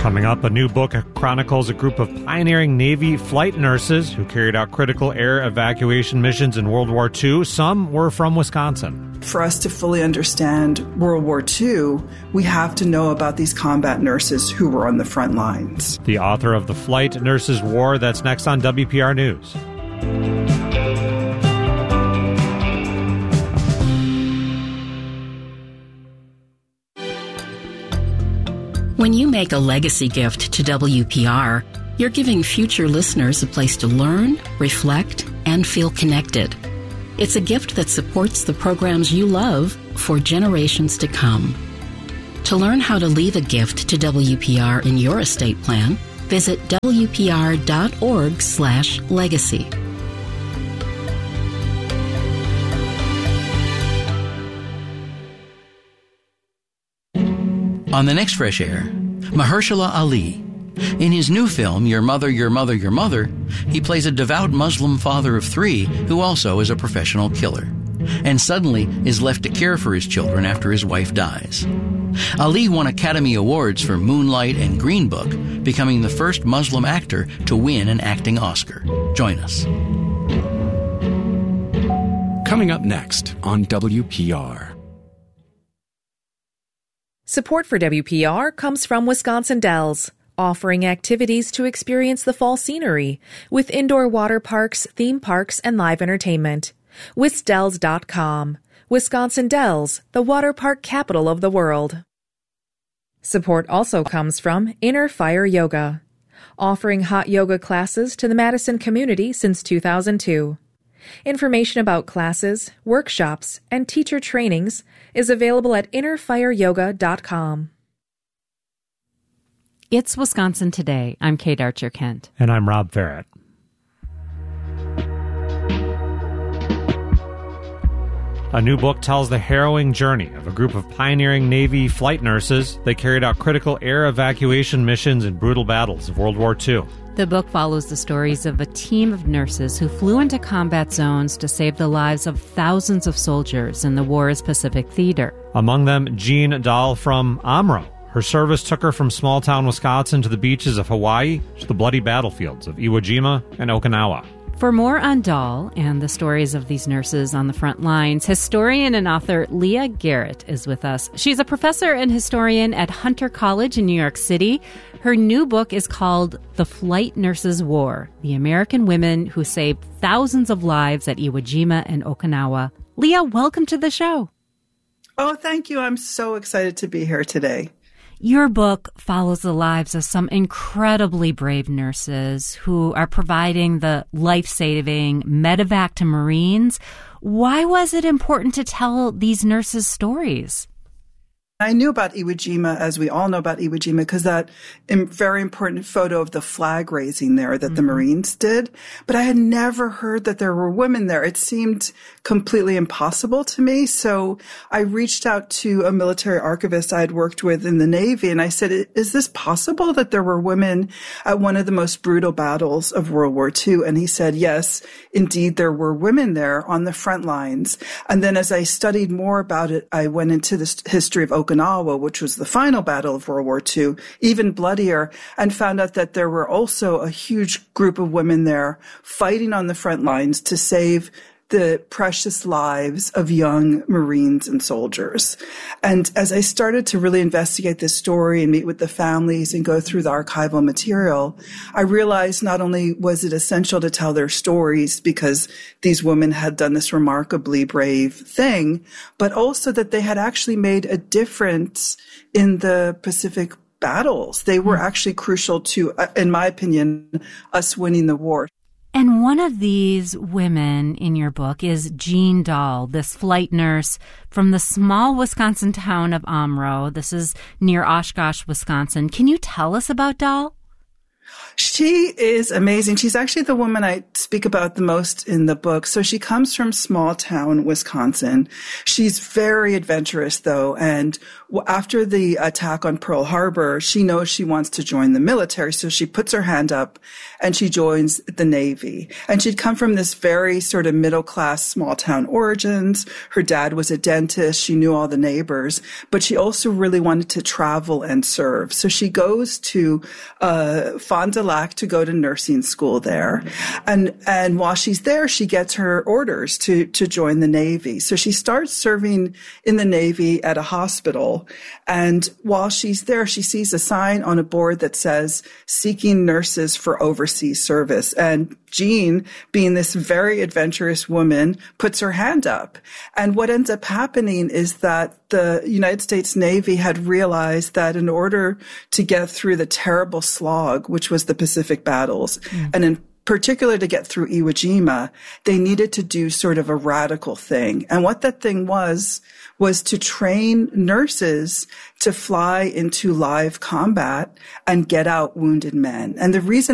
Coming up, a new book chronicles a group of pioneering Navy flight nurses who carried out critical air evacuation missions in World War II. Some were from Wisconsin. For us to fully understand World War II, we have to know about these combat nurses who were on the front lines. The author of The Flight Nurses War, that's next on WPR News. When you make a legacy gift to WPR, you're giving future listeners a place to learn, reflect, and feel connected. It's a gift that supports the programs you love for generations to come. To learn how to leave a gift to WPR in your estate plan, visit wpr.org/legacy. On the next Fresh Air, Mahershala Ali. In his new film, Your Mother, Your Mother, Your Mother, he plays a devout Muslim father of 3 who also is a professional killer, and suddenly is left to care for his children after his wife dies. Ali won Academy Awards for Moonlight and Green Book, becoming the first Muslim actor to win an acting Oscar. Join us. Coming up next on WPR. Support for WPR comes from Wisconsin Dells, offering activities to experience the fall scenery with indoor water parks, theme parks, and live entertainment. WisDells.com. Wisconsin Dells, the water park capital of the world. Support also comes from Inner Fire Yoga, offering hot yoga classes to the Madison community since 2002. Information about classes, workshops, and teacher trainings is available at innerfireyoga.com. It's Wisconsin Today. I'm Kate Archer-Kent. And I'm Rob Farrett. A new book tells the harrowing journey of a group of pioneering Navy flight nurses. They carried out critical air evacuation missions in brutal battles of World War II. The book follows the stories of a team of nurses who flew into combat zones to save the lives of thousands of soldiers in the war's Pacific theater. Among them, Jean Dahl from Amro. Her service took her from small-town Wisconsin to the beaches of Hawaii to the bloody battlefields of Iwo Jima and Okinawa. For more on Dahl and the stories of these nurses on the front lines, historian and author Leah Garrett is with us. She's a professor and historian at Hunter College in New York City. Her new book is called The Flight Nurses War, The American Women Who Saved Thousands of Lives at Iwo Jima and Okinawa. Leah, welcome to the show. Oh, thank you. I'm so excited to be here today. Your book follows the lives of some incredibly brave nurses who are providing the life-saving medevac to Marines. Why was it important to tell these nurses' stories? I knew about Iwo Jima, as we all know about Iwo Jima, because that very important photo of the flag raising there that the Marines did. But I had never heard that there were women there. It seemed completely impossible to me. So I reached out to a military archivist I had worked with in the Navy, and I said, is this possible that there were women at one of the most brutal battles of World War II? And he said, yes, indeed, there were women there on the front lines. And then as I studied more about it, I went into the history of Okinawa, which was the final battle of World War II, even bloodier, and found out that there were also a huge group of women there fighting on the front lines to save the precious lives of young Marines and soldiers. And as I started to really investigate this story and meet with the families and go through the archival material, I realized not only was it essential to tell their stories because these women had done this remarkably brave thing, but also that they had actually made a difference in the Pacific battles. They were actually crucial to, in my opinion, us winning the war. And one of these women in your book is Jean Dahl, this flight nurse from the small Wisconsin town of Amro. This is near Oshkosh, Wisconsin. Can you tell us about Dahl? She is amazing. She's actually the woman I speak about the most in the book. So she comes from small town Wisconsin. She's very adventurous, though. And after the attack on Pearl Harbor, she knows she wants to join the military. So she puts her hand up and she joins the Navy. And she'd come from this very sort of middle-class small town origins. Her dad was a dentist. She knew all the neighbors, but she also really wanted to travel and serve. So she goes to Fond du Lac to go to nursing school there. And while she's there, she gets her orders to join the Navy. So she starts serving in the Navy at a hospital. And while she's there, she sees a sign on a board that says, seeking nurses for overseas service. And Jean, being this very adventurous woman, puts her hand up. And what ends up happening is that the United States Navy had realized that in order to get through the terrible slog, which was the Pacific battles, and in particular to get through Iwo they needed to do sort of a radical thing. And what that thing was to train nurses to fly into live combat and get out wounded men. And the reason